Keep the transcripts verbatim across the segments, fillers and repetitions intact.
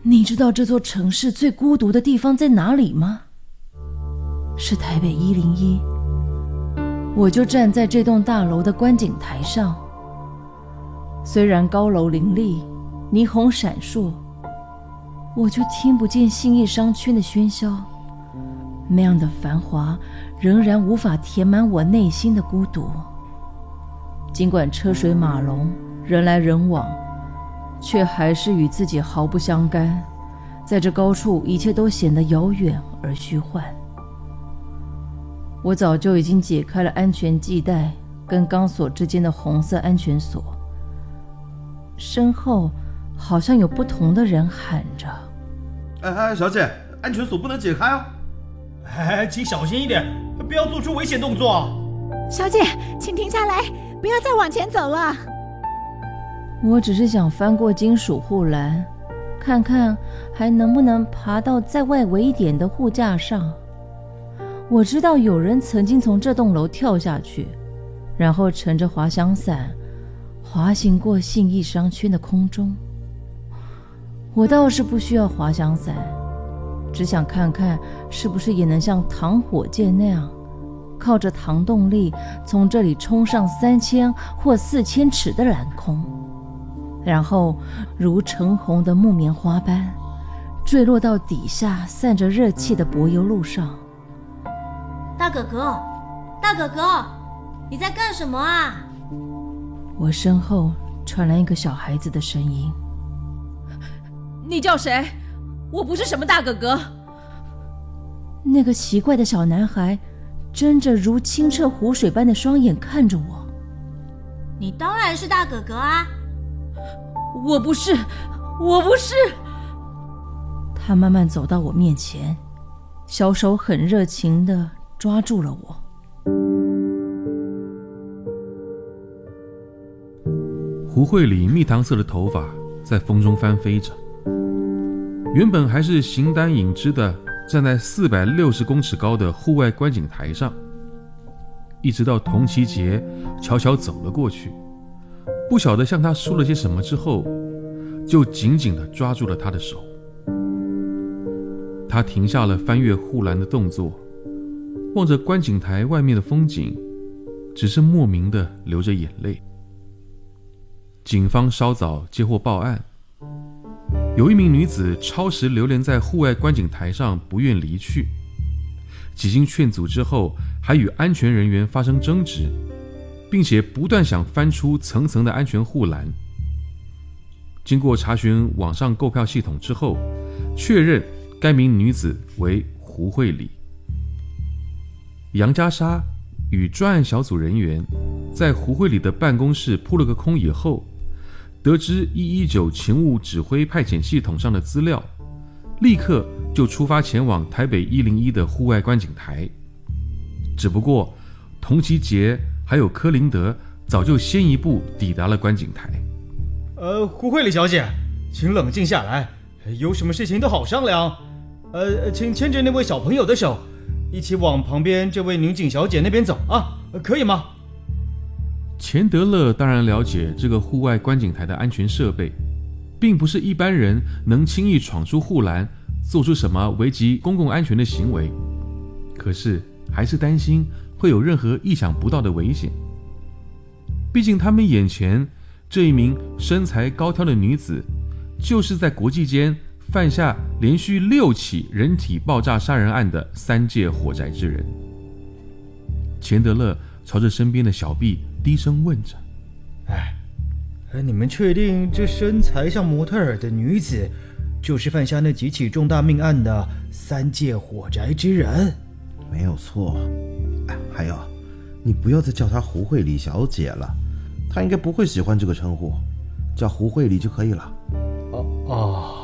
你知道这座城市最孤独的地方在哪里吗？是台北一零一。我就站在这栋大楼的观景台上，虽然高楼林立，霓虹闪烁，我就听不见信义商圈的喧嚣，那样的繁华仍然无法填满我内心的孤独。尽管车水马龙，人来人往，却还是与自己毫不相干。在这高处，一切都显得遥远而虚幻。我早就已经解开了安全系带跟钢索之间的红色安全锁，身后好像有不同的人喊着： 哎哎，小姐，安全锁不能解开哦。 哎，请小心一点，不要做出危险动作。 小姐，请停下来，不要再往前走了。 我只是想翻过金属护栏，看看还能不能爬到再外围一点的护架上。我知道有人曾经从这栋楼跳下去，然后乘着滑翔伞滑行过信义商圈的空中。我倒是不需要滑翔伞，只想看看是不是也能像唐火箭那样，靠着唐动力从这里冲上三千或四千尺的蓝空，然后如橙红的木棉花般坠落到底下散着热气的柏油路上。 大哥哥，大哥哥，你在干什么啊？ 我身后传来一个小孩子的声音： 你叫谁？我不是什么大哥哥。 那个奇怪的小男孩睁着如清澈湖水般的双眼看着我。 你当然是大哥哥啊。 我不是，我不是。 他慢慢走到我面前，小手很热情地抓住了我。 胡慧里蜜糖色的头发在风中翻飞着，原本还是形单影只的站在四百六十公尺高的户外观景台上，一直到童其杰悄悄走了过去，不晓得向他说了些什么之后，就紧紧地抓住了他的手。他停下了翻越护栏的动作，望着观景台外面的风景，只是莫名地流着眼泪。警方稍早接获报案，有一名女子超时流连在户外观景台上不愿离去，几经劝阻之后，还与安全人员发生争执，并且不断想翻出层层的安全护栏。经过查询网上购票系统之后，确认该名女子为胡慧里。杨家沙与专案小组人员在胡慧里的办公室扑了个空以后，得知一一九勤务指挥派遣系统上的资料，立刻就出发前往台北一零一的户外观景台。只不过童其杰还有柯林德早就先一步抵达了观景台。 呃，胡慧里小姐，请冷静下来，有什么事情都好商量。呃，请牵着那位小朋友的手，一起往旁边这位女警小姐那边走啊，可以吗？ 钱德勒当然了解这个户外观景台的安全设备，并不是一般人能轻易闯出护栏，做出什么危及公共安全的行为。可是还是担心会有任何意想不到的危险。毕竟他们眼前这一名身材高挑的女子，就是在国际间犯下连续六起人体爆炸杀人案的三界火宅之人。钱德勒朝着身边的小毕低声问着： 哎，你们确定这身材像模特儿的女子就是犯下那几起重大命案的三界火宅之人？ 没有错。哎，还有，你不要再叫她胡慧里小姐了，她应该不会喜欢这个称呼，叫胡慧里就可以了。 哦哦。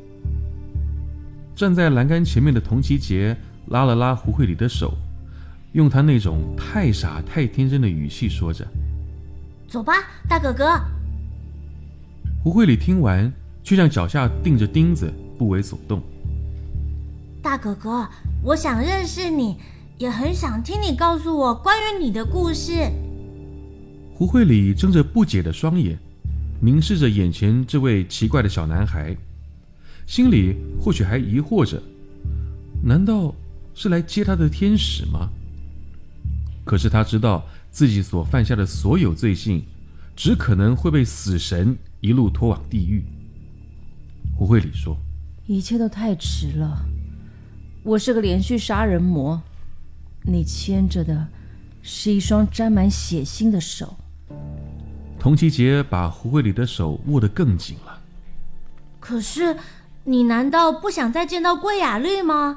站在栏杆前面的童其杰拉了拉胡慧里的手，用他那种太傻太天真的语气说着： 走吧，大哥哥。 胡慧里听完，却像脚下钉着钉子，不为所动。 大哥哥，我想认识你，也很想听你告诉我关于你的故事。 胡慧里睁着不解的双眼，凝视着眼前这位奇怪的小男孩， 心里或许还疑惑着，难道是来接他的天使吗？可是他知道自己所犯下的所有罪行，只可能会被死神一路拖往地狱。胡慧里说： 一切都太迟了，我是个连续杀人魔，你牵着的是一双沾满血腥的手。 童其杰把胡慧里的手握得更紧了。 可是你难道不想再见到桂雅丽吗？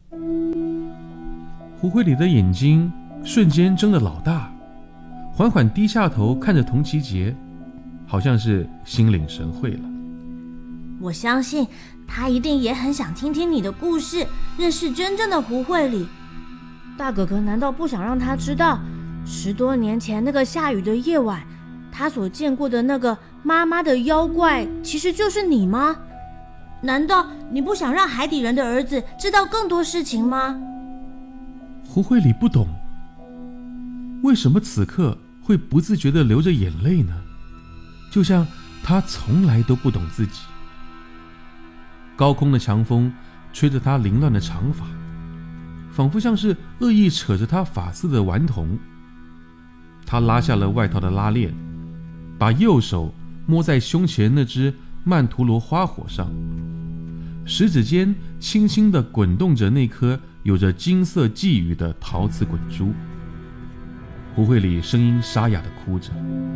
胡慧里的眼睛瞬间睁得老大，缓缓低下头看着童其杰，好像是心领神会了。 我相信他一定也很想听听你的故事，认识真正的胡慧里。大哥哥难道不想让他知道，十多年前那个下雨的夜晚，他所见过的那个妈妈的妖怪其实就是你吗？难道你不想让海底人的儿子知道更多事情吗？ 胡慧里不懂，为什么此刻会不自觉地流着眼泪呢？就像他从来都不懂自己。高空的强风吹着他凌乱的长发，仿佛像是恶意扯着他发丝的顽童。他拉下了外套的拉链，把右手摸在胸前那只曼陀罗花火上，食指间轻轻地滚动着那颗有着金色寄语的陶瓷滚珠。胡慧里声音沙哑地哭着：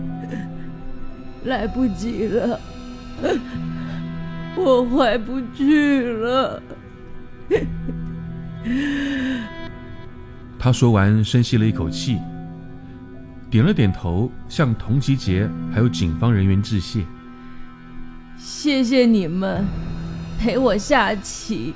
来不及了，我回不去了。 他说完深吸了一口气，点了点头，向童其杰还有警方人员致谢。 谢谢你们陪我下棋。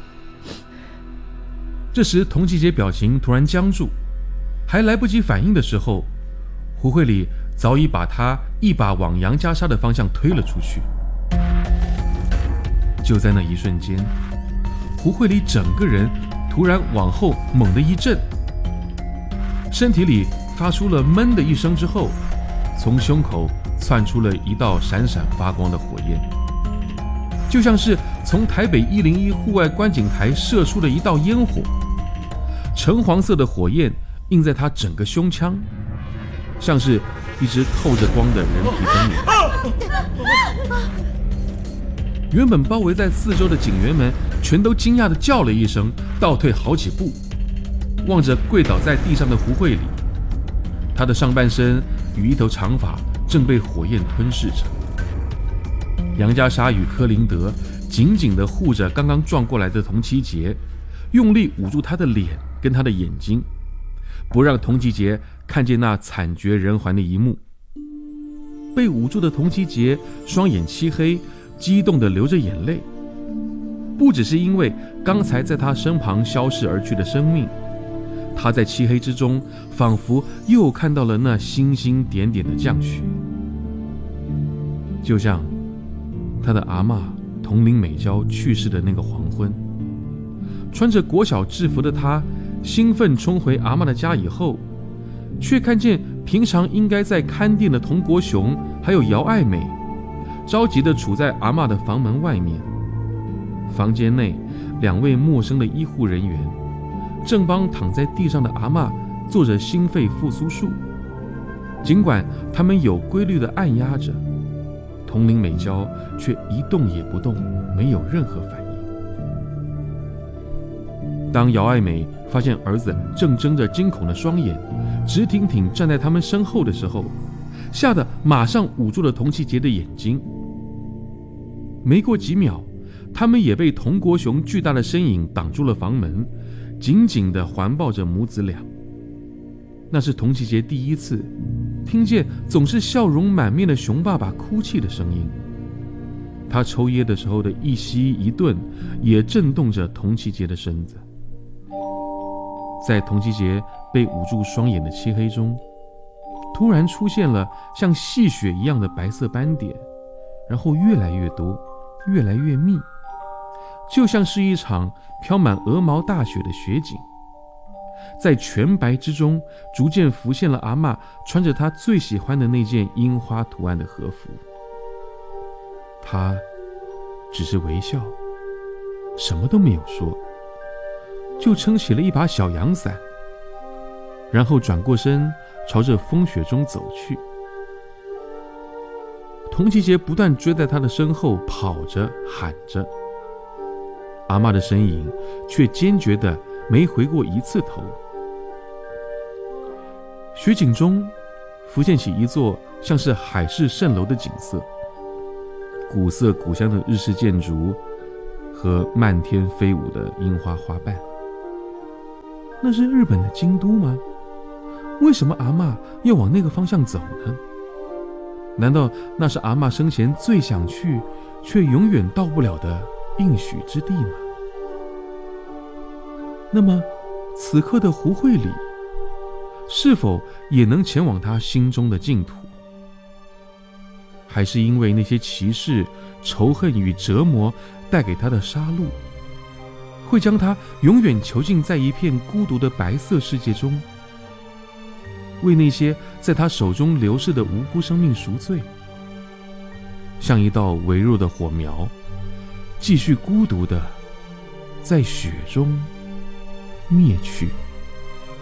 这时童其杰表情突然僵住，还来不及反应的时候，胡慧里早已把他一把往杨家沙的方向推了出去。就在那一瞬间，胡慧里整个人突然往后猛地一震，身体里发出了闷的一声之后，从胸口窜出了一道闪闪发光的火焰，就像是从台北一零一户外观景台射出了一道烟火。橙黄色的火焰映在他整个胸腔，像是一只透着光的人皮灯笼。原本包围在四周的警员们全都惊讶地叫了一声，倒退好几步，望着跪倒在地上的胡慧里，他的上半身与一头长发正被火焰吞噬着。杨家沙与柯林德紧紧地护着刚刚撞过来的童其杰，用力捂住他的脸跟他的眼睛，不让童其杰看见那惨绝人寰的一幕。被捂住的童其杰双眼漆黑，激动地流着眼泪，不只是因为刚才在他身旁消逝而去的生命，他在漆黑之中仿佛又看到了那星星点点的降雪，就像他的阿嬷童林美娇去世的那个黄昏。穿着国小制服的他兴奋冲回阿嬷的家以后，却看见平常应该在看店的童国雄还有姚爱美着急地处在阿嬷的房门外面。房间内两位陌生的医护人员正帮躺在地上的阿嬷做着心肺复苏术，尽管他们有规律地按压着，童林美娇却一动也不动，没有任何反应。当姚爱美发现儿子正睁着惊恐的双眼直挺挺站在他们身后的时候，吓得马上捂住了童其杰的眼睛。没过几秒，他们也被童国雄巨大的身影挡住了房门，紧紧地环抱着母子俩。那是童其杰第一次听见总是笑容满面的熊爸爸哭泣的声音，他抽噎的时候的一吸一顿也震动着童其杰的身子。在童其杰被捂住双眼的漆黑中，突然出现了像细雪一样的白色斑点，然后越来越多，越来越密，就像是一场飘满鹅毛大雪的雪景。在全白之中，逐渐浮现了阿嬷穿着她最喜欢的那件樱花图案的和服。她只是微笑， 什么都没有说，就撑起了一把小阳伞，然后转过身朝着风雪中走去。童吉杰不断追在他的身后跑着喊着，阿嬷的身影却坚决地没回过一次头。雪景中浮现起一座像是海市蜃楼的景色，古色古香的日式建筑和漫天飞舞的樱花花瓣。那是日本的京都吗？为什么阿嬷要往那个方向走呢？难道那是阿嬷生前最想去却永远到不了的应许之地吗？那么此刻的胡慧里是否也能前往他心中的净土？还是因为那些歧视、仇恨与折磨带给他的杀戮，会将他永远囚禁在一片孤独的白色世界中，为那些在他手中流逝的无辜生命赎罪，像一道微弱的火苗，继续孤独地在雪中灭去。